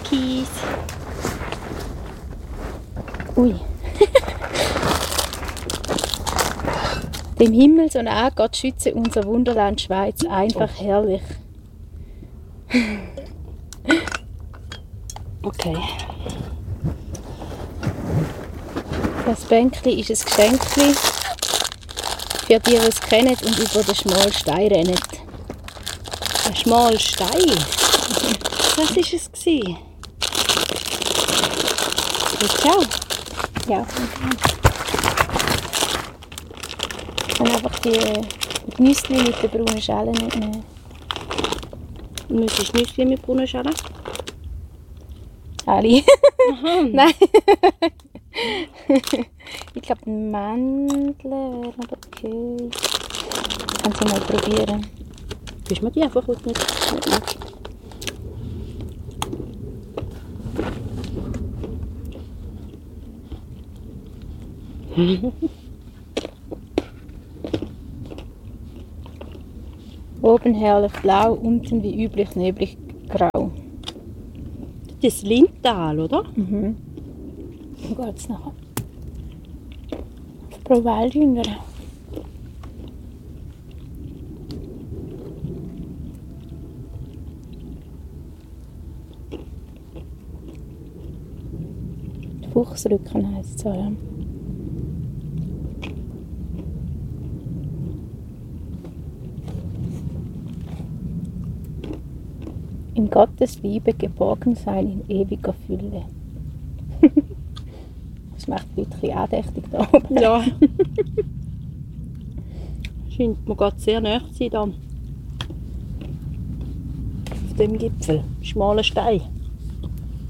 Kies. Ui. Dem Himmel so nah, Gott schütze unser Wunderland Schweiz. Einfach herrlich. Okay. Das Bänkli ist ein Geschenkli für die, die es kennen und über den schmalen Stein rennen. Ein schmaler Stein. Was war es? Schau. Ja, ich kann einfach die Nüsse mit der braunen Schale nicht nehmen. Müsstest du Nüsse mit braunen Schalen? Alle. Aha. Nein. Ich glaube, Mandeln wäre aber okay. Ich kann sie mal probieren. Willst du mir die einfach nicht magst? Oben herrlich blau, unten wie üblich neblig grau. Das ist Lindtal, oder? Mhm. Wo geht es nachher? Auf Prowaldjünger. Fuchsrücken heisst es so, ja. In Gottes Liebe geborgen sein in ewiger Fülle. Das macht wirklich andächtig da oben. Ja. Scheint mir gerade sehr nahe zu sein da. Auf dem Gipfel. Schmaler Stein.